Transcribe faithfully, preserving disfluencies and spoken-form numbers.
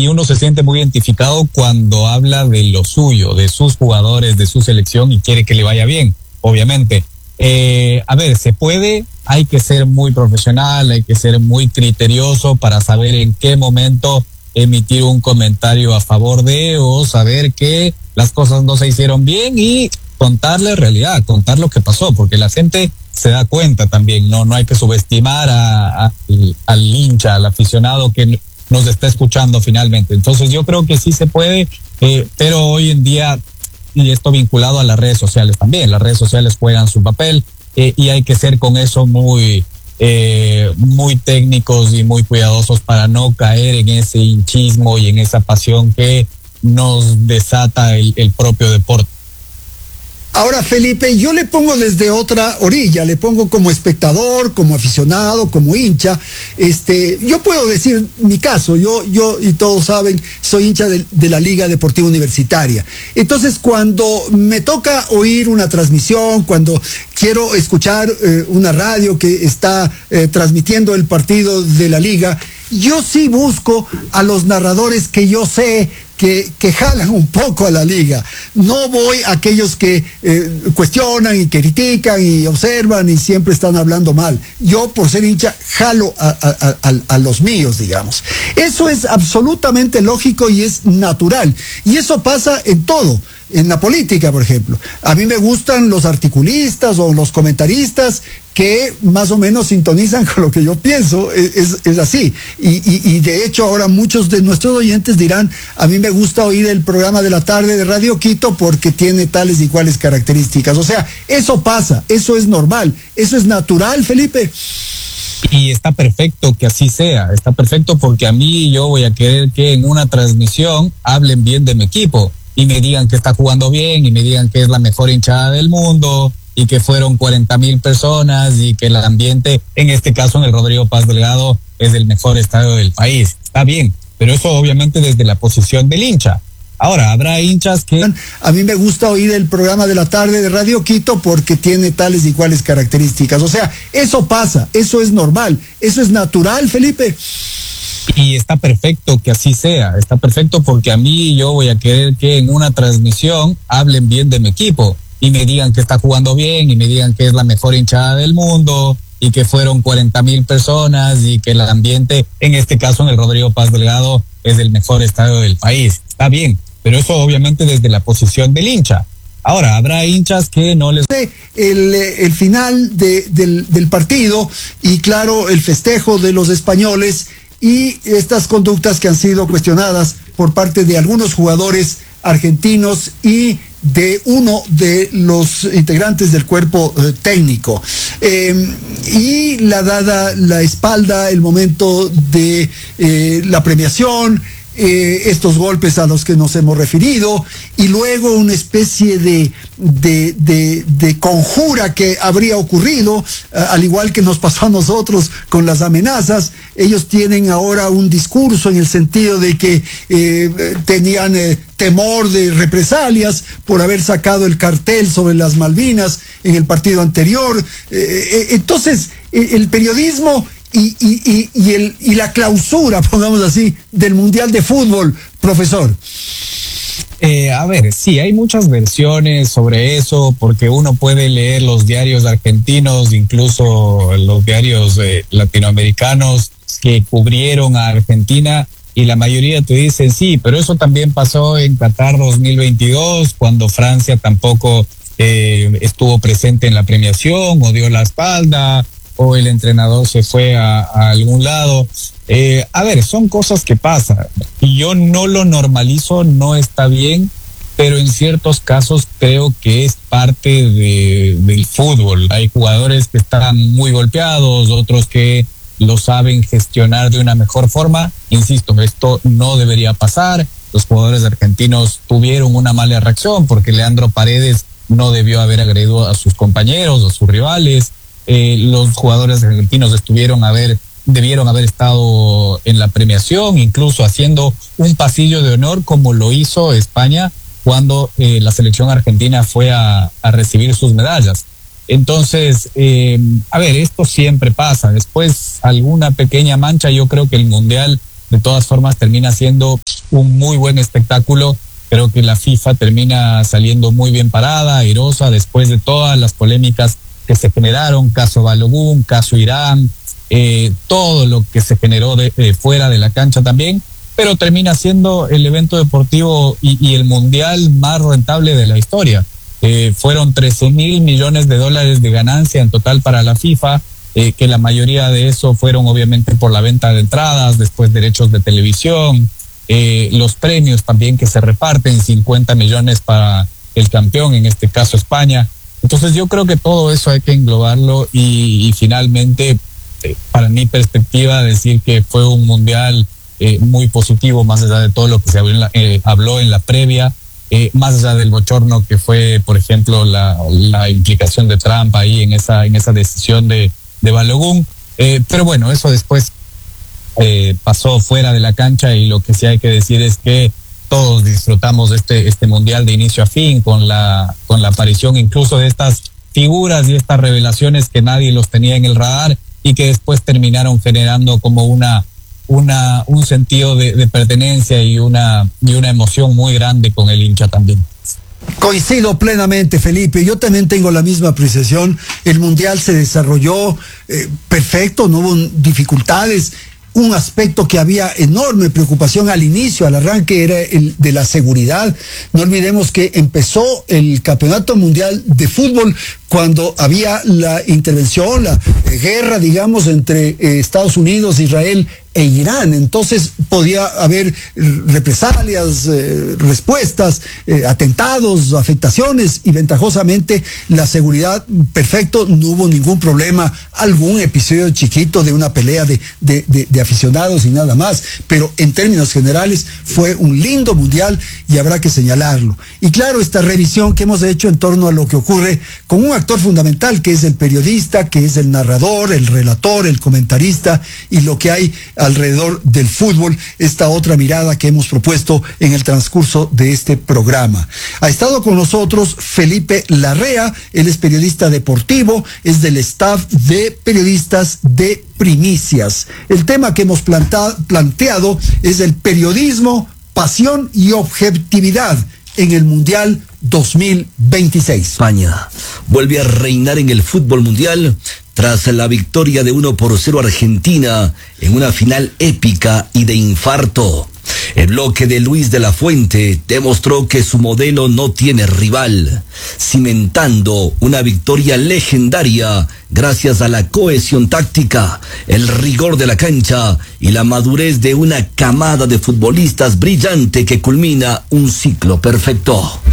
uno se siente muy identificado cuando habla de lo suyo, de sus jugadores, de su selección y quiere que le vaya bien, obviamente. Eh, a ver, se puede, hay que ser muy profesional, hay que ser muy criterioso para saber en qué momento emitir un comentario a favor de o saber que las cosas no se hicieron bien y contar la realidad, contar lo que pasó, porque la gente se da cuenta también, no no hay que subestimar a, a, al hincha, al aficionado que nos está escuchando finalmente. Entonces yo creo que sí se puede, eh, pero hoy en día, y esto vinculado a las redes sociales también, las redes sociales juegan su papel eh, y hay que ser con eso muy eh, muy técnicos y muy cuidadosos para no caer en ese hinchismo y en esa pasión que nos desata el, el propio deporte. Ahora, Felipe, yo le pongo desde otra orilla, le pongo como espectador, como aficionado, como hincha. Este, yo puedo decir mi caso, yo, yo y todos saben, soy hincha de, de la Liga Deportiva Universitaria. Entonces, cuando me toca oír una transmisión, cuando quiero escuchar eh, una radio que está eh, transmitiendo el partido de la liga, yo sí busco a los narradores que yo sé que, que jalan un poco a la liga. No voy a aquellos que eh, cuestionan y critican y observan y siempre están hablando mal. Yo, por ser hincha, jalo a, a, a, a los míos, digamos. Eso es absolutamente lógico y es natural. Y eso pasa en todo. En la política, por ejemplo. A mí me gustan los articulistas o los comentaristas que más o menos sintonizan con lo que yo pienso, es, es así. Y, y, y de hecho ahora muchos de nuestros oyentes dirán, a mí me gusta oír el programa de la tarde de Radio Quito porque tiene tales y cuales características. O sea, eso pasa, eso es normal, eso es natural, Felipe. Y está perfecto que así sea, está perfecto porque a mí yo voy a querer que en una transmisión hablen bien de mi equipo y me digan que está jugando bien y me digan que es la mejor hinchada del mundo y que fueron cuarenta mil personas y que el ambiente, en este caso en el Rodrigo Paz Delgado, es el mejor estadio del país. Está bien, pero eso obviamente desde la posición del hincha. Ahora, habrá hinchas que... A mí me gusta oír el programa de la tarde de Radio Quito porque tiene tales y cuales características. O sea, eso pasa, eso es normal, eso es natural, Felipe. Y está perfecto que así sea, está perfecto porque a mí yo voy a querer que en una transmisión hablen bien de mi equipo y me digan que está jugando bien y me digan que es la mejor hinchada del mundo y que fueron cuarenta mil personas y que el ambiente, en este caso en el Rodrigo Paz Delgado, es el mejor estadio del país. Está bien, pero eso obviamente desde la posición del hincha. Ahora, habrá hinchas que no les... El, el final de, del, del partido y claro, el festejo de los españoles y estas conductas que han sido cuestionadas por parte de algunos jugadores argentinos y de uno de los integrantes del cuerpo eh, técnico. Eh, y la dada la espalda, el momento de eh, la premiación, Eh, estos golpes a los que nos hemos referido y luego una especie de, de, de, de conjura que habría ocurrido, eh, al igual que nos pasó a nosotros con las amenazas. Ellos tienen ahora un discurso en el sentido de que eh, tenían eh, temor de represalias por haber sacado el cartel sobre las Malvinas en el partido anterior. Eh, eh, entonces, eh, el periodismo Y, y, y, y, el, y la clausura, pongamos así, del Mundial de Fútbol, profesor. Eh, a ver, sí, hay muchas versiones sobre eso, porque uno puede leer los diarios argentinos, incluso los diarios eh, latinoamericanos que cubrieron a Argentina, y la mayoría te dicen sí, pero eso también pasó en Qatar dos mil veintidós, cuando Francia tampoco eh, estuvo presente en la premiación o dio la espalda, o el entrenador se fue a, a algún lado. Eh, a ver, son cosas que pasan. Y yo no lo normalizo, no está bien, pero en ciertos casos creo que es parte de, del fútbol. Hay jugadores que están muy golpeados, otros que lo saben gestionar de una mejor forma. Insisto, esto no debería pasar. Los jugadores argentinos tuvieron una mala reacción porque Leandro Paredes no debió haber agredido a sus compañeros, a sus rivales. Eh, los jugadores argentinos estuvieron a ver, debieron haber estado en la premiación, incluso haciendo un pasillo de honor como lo hizo España cuando eh, la selección argentina fue a, a recibir sus medallas. Entonces, eh, a ver, esto siempre pasa. Después, alguna pequeña mancha, yo creo que el Mundial de todas formas termina siendo un muy buen espectáculo. Creo que la FIFA termina saliendo muy bien parada, airosa, después de todas las polémicas que se generaron, caso Balogun, caso Irán, eh, todo lo que se generó de, eh, fuera de la cancha también, pero termina siendo el evento deportivo y, y el mundial más rentable de la historia. Eh, fueron trece mil millones de dólares de ganancia en total para la FIFA, eh, que la mayoría de eso fueron obviamente por la venta de entradas, después derechos de televisión, eh, los premios también que se reparten, cincuenta millones para el campeón, en este caso España. Entonces yo creo que todo eso hay que englobarlo y, y finalmente, eh, para mi perspectiva, decir que fue un mundial eh, muy positivo, más allá de todo lo que se habló en la, eh, habló en la previa, eh, más allá del bochorno que fue, por ejemplo, la, la implicación de Trump ahí en esa, en esa decisión de, de Balogun. Eh, pero bueno, eso después eh, pasó fuera de la cancha y lo que sí hay que decir es que todos disfrutamos de este, este mundial de inicio a fin, con la, con la aparición incluso de estas figuras y estas revelaciones que nadie los tenía en el radar y que después terminaron generando como una, una, un sentido de, de pertenencia y una, y una emoción muy grande con el hincha también. Coincido plenamente, Felipe. Yo también tengo la misma apreciación. El mundial se desarrolló eh, perfecto, no hubo dificultades. Un aspecto que había enorme preocupación al inicio, al arranque, era el de la seguridad. No olvidemos que empezó el Campeonato Mundial de Fútbol cuando había la intervención, la eh, guerra, digamos, entre eh, Estados Unidos, Israel e Irán. Entonces podía haber represalias, eh, respuestas, eh, atentados, afectaciones, y ventajosamente la seguridad, perfecto, no hubo ningún problema, algún episodio chiquito de una pelea de, de, de, de aficionados y nada más, pero en términos generales fue un lindo mundial y habrá que señalarlo. Y claro, esta revisión que hemos hecho en torno a lo que ocurre con un actor fundamental que es el periodista, que es el narrador, el relator, el comentarista y lo que hay alrededor del fútbol, esta otra mirada que hemos propuesto en el transcurso de este programa. Ha estado con nosotros Felipe Larrea, él es periodista deportivo, es del staff de periodistas de Primicias. El tema que hemos planta- planteado es el periodismo, pasión y objetividad en el Mundial dos mil veintiséis. España vuelve a reinar en el fútbol mundial tras la victoria de uno por cero Argentina en una final épica y de infarto. El bloque de Luis de la Fuente demostró que su modelo no tiene rival, cimentando una victoria legendaria gracias a la cohesión táctica, el rigor de la cancha y la madurez de una camada de futbolistas brillante que culmina un ciclo perfecto.